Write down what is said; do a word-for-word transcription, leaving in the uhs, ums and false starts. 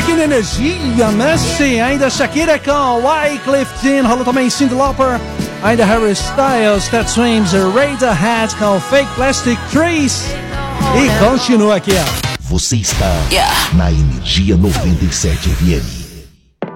aqui na Energia, né? Sim, ainda Shakira com Wyclef Jean, rolou também Cyndi Lauper, ainda Harry Styles, Cat Swims, Radiohead com Fake Plastic Trees. E continua aqui, ó. Você está yeah. na Energia noventa e sete F M.